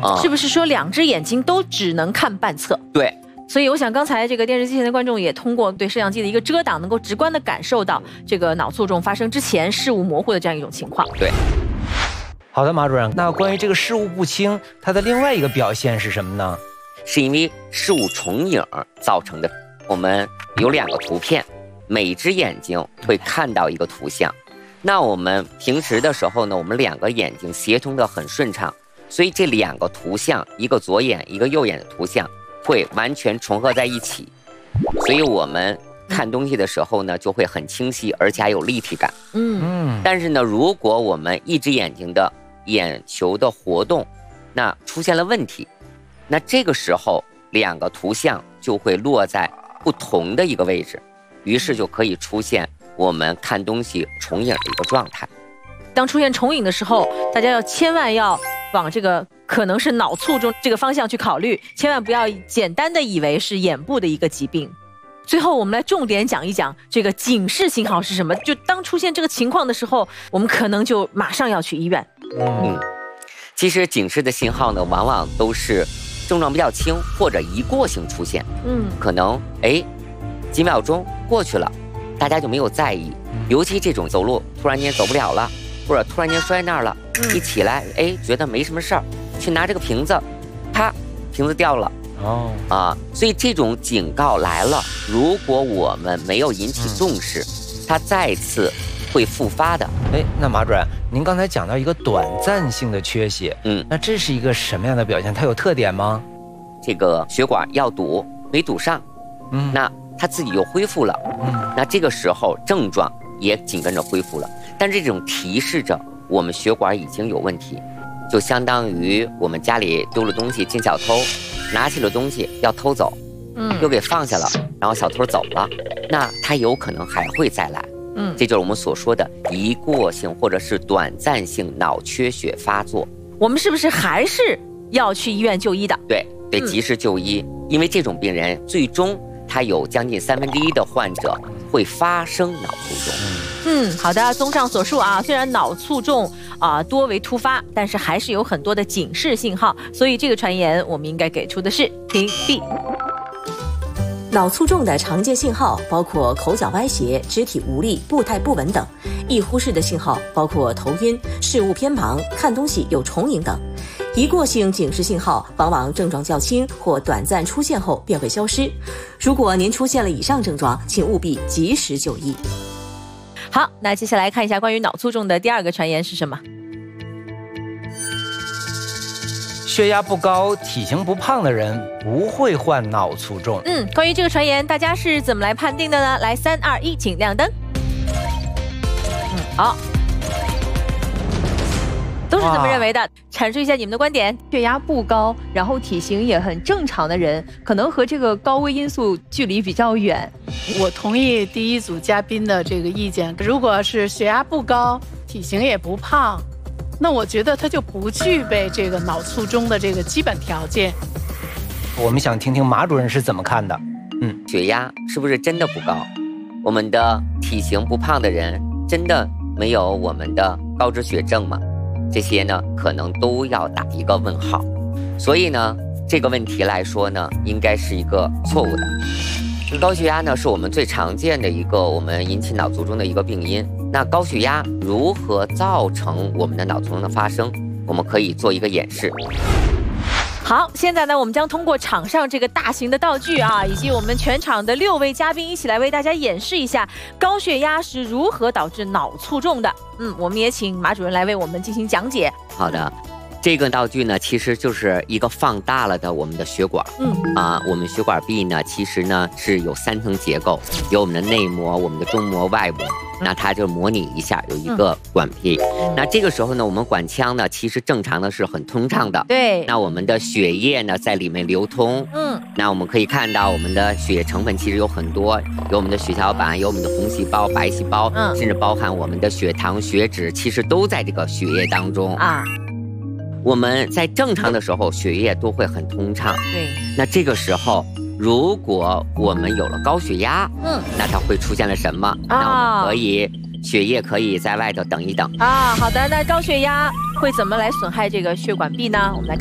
是不是说2只眼睛都只能看半侧？ 对。 所以我想，刚才这个电视机前的观众也通过对摄像机的一个遮挡，能够直观地感受到这个脑卒中发生之前视物模糊的这样一种情况。 对。 好的，马主任，那关于这个视物不清，它的另外一个表现是什么呢？ 是因为视物重影造成的。我们有2个图片，每只眼睛会看到一个图像。那我们平时的时候呢，我们2个眼睛协同得很顺畅，所以这2个图像，一个左眼一个右眼的图像会完全重合在一起，所以我们看东西的时候呢就会很清晰，而且还有立体感。但是呢，如果我们一只眼睛的眼球的活动那出现了问题，那这个时候2个图像就会落在不同的一个位置，于是就可以出现我们看东西重影的一个状态。 当出现重影的时候，大家千万要往这个可能是脑卒中这个方向去考虑，千万不要简单的以为是眼部的一个疾病。最后我们来重点讲一讲这个警示信号是什么，就当出现这个情况的时候，我们可能就马上要去医院。 其实警示的信号呢，往往都是症状比较轻或者一过性出现。可能几秒钟过去了，大家就没有在意。尤其这种走路突然间走不了了，或者突然间摔那儿了，一起来觉得没什么事儿，去拿这个瓶子，啪，瓶子掉了。所以这种警告来了，如果我们没有引起重视，它再次会复发的。 那马主任，您刚才讲到一个短暂性的缺血，那这是一个什么样的表现？它有特点吗？ 这个血管要堵，没堵上，那它自己又恢复了，那这个时候症状也紧跟着恢复了，但这种提示着我们血管已经有问题，就相当于我们家里丢了东西进小偷，拿起了东西要偷走，又给放下了，然后小偷走了，那他有可能还会再来。这就是我们所说的一过性或者是短暂性脑缺血发作。 我们是不是还是要去医院就医的？ 对，得及时就医，因为这种病人最终他有将近1/3的患者会发生脑卒中。 好的，综上所述啊，虽然脑卒中多为突发，但是还是有很多的警示信号，所以这个传言我们应该给出的是屏蔽。 脑卒中的常见信号包括口角歪斜、肢体无力、步态不稳等；易忽视的信号包括头晕、视物偏盲、看东西有重影等。一过性警示信号往往症状较轻或短暂出现后便会消失。如果您出现了以上症状，请务必及时就医。 好，那接下来看一下关于脑卒中的第2个传言是什么？ 血压不高、体型不胖的人不会患脑卒中。 关于这个传言，大家是怎么来判定的呢？来，3、2、1，请亮灯。好，都是这么认为的。阐述一下你们的观点。 血压不高，然后体型也很正常的人，可能和这个高危因素距离比较远。 我同意第一组嘉宾的这个意见。如果是血压不高，体型也不胖，那我觉得他就不具备这个脑卒中的这个基本条件。 我们想听听马主任是怎么看的。 血压是不是真的不高？我们的体型不胖的人真的没有我们的高脂血症吗？这些呢，可能都要打一个问号。所以呢，这个问题来说呢，应该是一个错误的。高血压呢，是我们最常见的一个我们引起脑卒中的一个病因。那高血压如何造成我们的脑卒中的发生？我们可以做一个演示。 好，现在呢，我们将通过场上这个大型的道具以及我们全场的6位嘉宾一起来为大家演示一下高血压是如何导致脑卒中的。我们也请马主任来为我们进行讲解。 好的。这个道具呢，其实就是一个放大了的我们的血管。我们血管壁呢，其实呢是有3层结构，有我们的内膜、我们的中膜、外膜。那它就模拟一下，有一个管壁。那这个时候呢，我们管腔呢，其实正常的是很通畅的。 对。 那我们的血液呢，在里面流通。那我们可以看到，我们的血液成分其实有很多，有我们的血小板，有我们的红细胞、白细胞，甚至包含我们的血糖、血脂，其实都在这个血液当中。我们在正常的时候，血液都会很通畅。 对。 那这个时候，如果我们有了高血压，那它会出现了什么？那我们可以血液可以在外头等一等。 好的，那高血压会怎么来损害这个血管壁呢？我们来看。